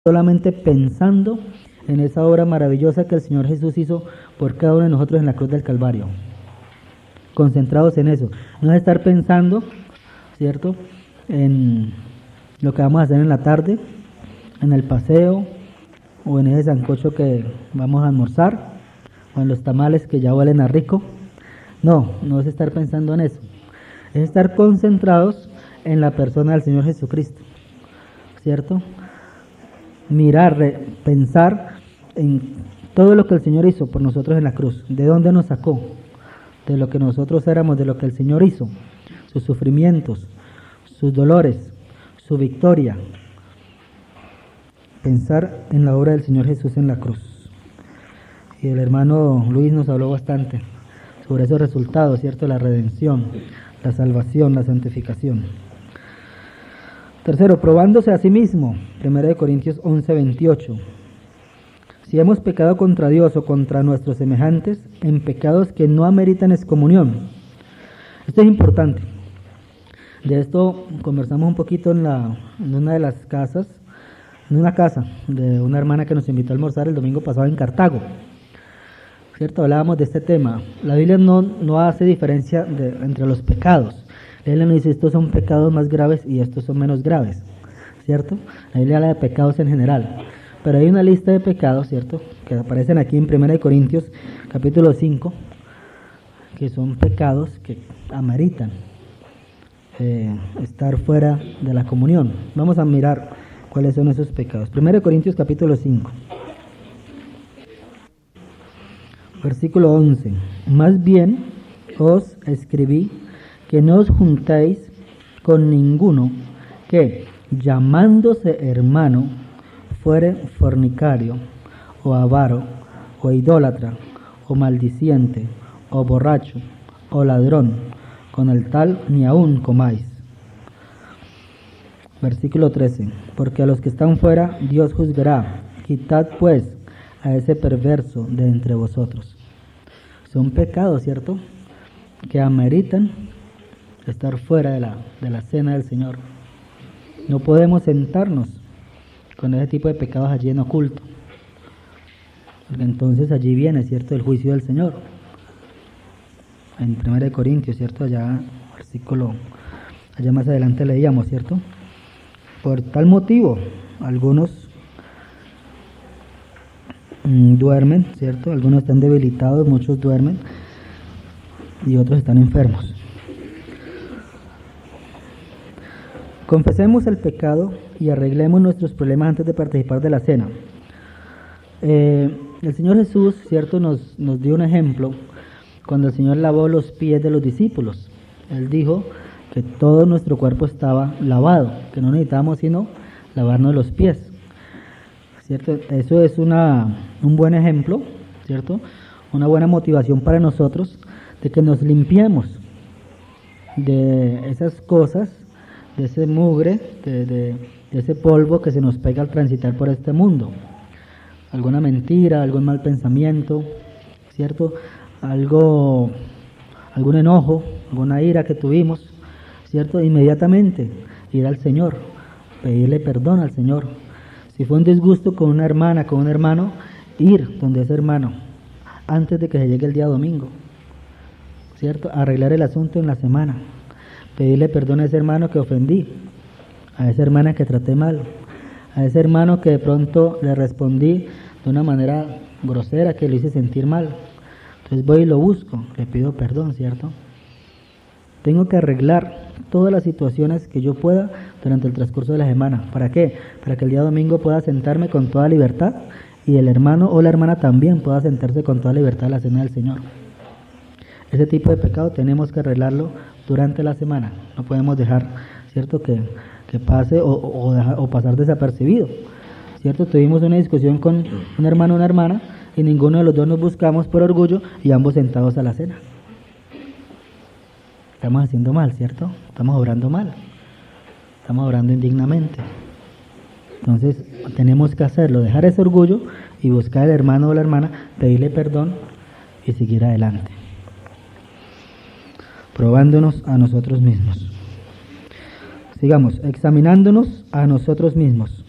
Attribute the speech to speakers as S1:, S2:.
S1: solamente pensando en esa obra maravillosa que el Señor Jesús hizo por cada uno de nosotros en la cruz del Calvario. Concentrados en eso. No es estar pensando, ¿cierto?, en lo que vamos a hacer en la tarde, en el paseo, o en ese sancocho que vamos a almorzar, o en los tamales que ya huelen a rico. No es estar pensando en eso. Es estar concentrados en la persona del Señor Jesucristo, ¿cierto? Mirar, pensar en todo lo que el Señor hizo por nosotros en la cruz. ¿De dónde nos sacó? De lo que nosotros éramos, de lo que el Señor hizo. Sus sufrimientos, sus dolores, su victoria. Pensar en la obra del Señor Jesús en la cruz. Y el hermano Luis nos habló bastante sobre esos resultados, ¿cierto? La redención, la salvación, la santificación. Tercero, probándose a sí mismo. 1 Corintios 11:28. Si hemos pecado contra Dios o contra nuestros semejantes, en pecados que no ameritan excomunión. Esto es importante. De esto conversamos un poquito en una de las casas, en una casa de una hermana que nos invitó a almorzar el domingo pasado en Cartago. ¿Cierto? Hablábamos de este tema. La Biblia no hace diferencia entre los pecados. La Biblia no dice estos son pecados más graves y estos son menos graves, ¿cierto? La Biblia habla de pecados en general. Pero hay una lista de pecados, ¿cierto?, que aparecen aquí en 1 Corintios capítulo 5, que son pecados que ameritan estar fuera de la comunión. Vamos a mirar cuáles son esos pecados. 1 Corintios capítulo 5, versículo 11. Más bien os escribí que no os juntéis con ninguno que, llamándose hermano, fuere fornicario, o avaro, o idólatra, o maldiciente, o borracho, o ladrón, con el tal ni aun comáis. Versículo 13. Porque a los que están fuera Dios juzgará. Quitad pues a ese perverso de entre vosotros. Son pecados, ¿cierto?, que ameritan estar fuera de la cena del Señor. No podemos sentarnos con ese tipo de pecados allí en oculto, porque entonces allí viene, ¿cierto?, el juicio del Señor. En 1 Corintios, ¿cierto?, allá más adelante leíamos, ¿cierto? Por tal motivo, algunos duermen, ¿cierto? Algunos están debilitados, muchos duermen y otros están enfermos. Confesemos el pecado y arreglemos nuestros problemas antes de participar de la cena. El Señor Jesús, ¿cierto?, nos dio un ejemplo cuando el Señor lavó los pies de los discípulos. Él dijo que todo nuestro cuerpo estaba lavado, que no necesitábamos sino lavarnos los pies, ¿cierto? Eso es un buen ejemplo, ¿cierto?, una buena motivación para nosotros de que nos limpiemos de esas cosas, de ese mugre, de ese polvo que se nos pega al transitar por este mundo. Alguna mentira, algún mal pensamiento, ¿cierto? Algún enojo, alguna ira que tuvimos, ¿cierto? Inmediatamente ir al Señor, pedirle perdón al Señor. Si fue un disgusto con una hermana, con un hermano, ir donde ese hermano antes de que se llegue el día domingo, ¿cierto? Arreglar el asunto en la semana. Pedirle perdón a ese hermano que ofendí, a esa hermana que traté mal, a ese hermano que de pronto le respondí de una manera grosera que lo hice sentir mal. Entonces voy y lo busco, le pido perdón, ¿cierto? Tengo que arreglar todas las situaciones que yo pueda durante el transcurso de la semana. ¿Para qué? Para que el día domingo pueda sentarme con toda libertad y el hermano o la hermana también pueda sentarse con toda libertad a la cena del Señor. Ese tipo de pecado tenemos que arreglarlo durante la semana. No podemos dejar, ¿cierto?, que pase o pasar desapercibido, ¿cierto? Tuvimos una discusión con un hermano o una hermana y ninguno de los dos nos buscamos por orgullo y ambos sentados a la cena. Estamos haciendo mal, ¿cierto? Estamos obrando mal. Estamos obrando indignamente. Entonces tenemos que hacerlo, dejar ese orgullo y buscar al hermano o la hermana, pedirle perdón y seguir adelante. Probándonos a nosotros mismos. Sigamos, examinándonos a nosotros mismos.